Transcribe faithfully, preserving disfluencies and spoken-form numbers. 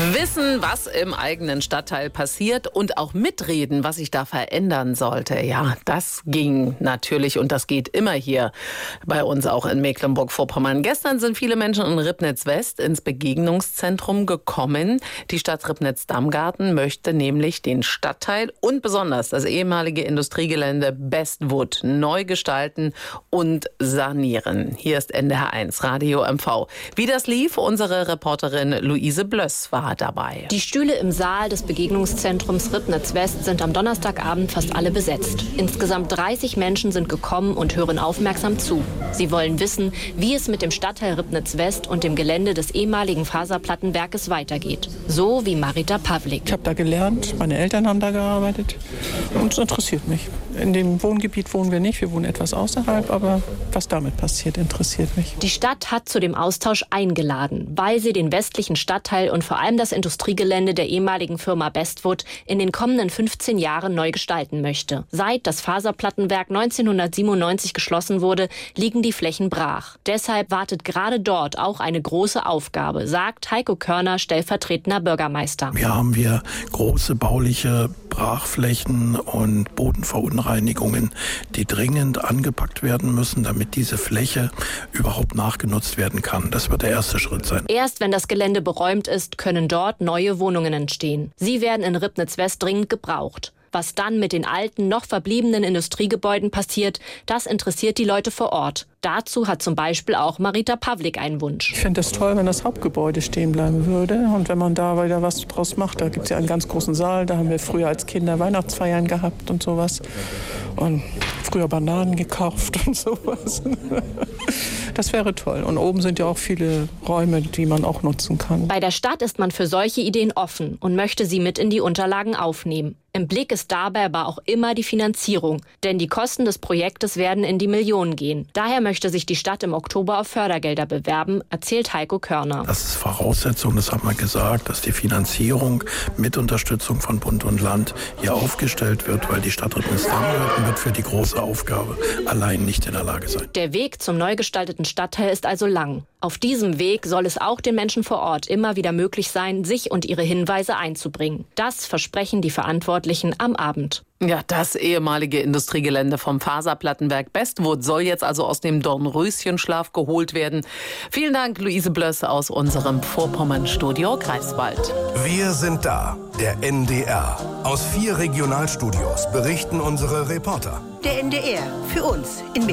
Wissen, was im eigenen Stadtteil passiert und auch mitreden, was sich da verändern sollte. Ja, das ging natürlich und das geht immer hier bei uns auch in Mecklenburg-Vorpommern. Gestern sind viele Menschen in Ribnitz-West ins Begegnungszentrum gekommen. Die Stadt Ribnitz-Damgarten möchte nämlich den Stadtteil und besonders das ehemalige Industriegelände Bestwood neu gestalten und sanieren. Hier ist N D R eins Radio M V. Wie das lief, unsere Reporterin Luise Blöss war dabei. Die Stühle im Saal des Begegnungszentrums Ribnitz-West sind am Donnerstagabend fast alle besetzt. Insgesamt dreißig Menschen sind gekommen und hören aufmerksam zu. Sie wollen wissen, wie es mit dem Stadtteil Ribnitz-West und dem Gelände des ehemaligen Faserplattenwerkes weitergeht. So wie Marita Pavlik. Ich habe da gelernt, meine Eltern haben da gearbeitet und es interessiert mich. In dem Wohngebiet wohnen wir nicht, wir wohnen etwas außerhalb, aber was damit passiert, interessiert mich. Die Stadt hat zu dem Austausch eingeladen, weil sie den westlichen Stadtteil und vor allem das Industriegelände der ehemaligen Firma Bestwood in den kommenden fünfzehn Jahren neu gestalten möchte. Seit das Faserplattenwerk neunzehnhundertsiebenundneunzig geschlossen wurde, liegen die Flächen brach. Deshalb wartet gerade dort auch eine große Aufgabe, sagt Heiko Körner, stellvertretender Bürgermeister. Hier haben wir große bauliche Brachflächen und Bodenverunreinigungen, die dringend angepackt werden müssen, damit diese Fläche überhaupt nachgenutzt werden kann. Das wird der erste Schritt sein. Erst wenn das Gelände beräumt ist, können dort neue Wohnungen entstehen. Sie werden in Ribnitz-West dringend gebraucht. Was dann mit den alten, noch verbliebenen Industriegebäuden passiert, das interessiert die Leute vor Ort. Dazu hat zum Beispiel auch Marita Pavlik einen Wunsch. Ich fände es toll, wenn das Hauptgebäude stehen bleiben würde und wenn man da wieder was draus macht. Da gibt es ja einen ganz großen Saal, da haben wir früher als Kinder Weihnachtsfeiern gehabt und sowas. Und früher Bananen gekauft und sowas. Das wäre toll. Und oben sind ja auch viele Räume, die man auch nutzen kann. Bei der Stadt ist man für solche Ideen offen und möchte sie mit in die Unterlagen aufnehmen. Im Blick ist dabei aber auch immer die Finanzierung, denn die Kosten des Projektes werden in die Millionen gehen. Daher möchte sich die Stadt im Oktober auf Fördergelder bewerben, erzählt Heiko Körner. Das ist Voraussetzung, das haben wir gesagt, dass die Finanzierung mit Unterstützung von Bund und Land hier aufgestellt wird, weil die Stadt Ribnitz-Damgarten wird für die große Aufgabe allein nicht in der Lage sein. Der Weg zum neu gestalteten Stadtteil ist also lang. Auf diesem Weg soll es auch den Menschen vor Ort immer wieder möglich sein, sich und ihre Hinweise einzubringen. Das versprechen die Verantwortlichen am Abend. Ja, das ehemalige Industriegelände vom Faserplattenwerk Bestwood soll jetzt also aus dem Dornröschenschlaf geholt werden. Vielen Dank, Luise Blöss aus unserem Vorpommern-Studio Greifswald. Wir sind da, der N D R. Aus vier Regionalstudios berichten unsere Reporter. Der N D R, für uns in Mecklenburg.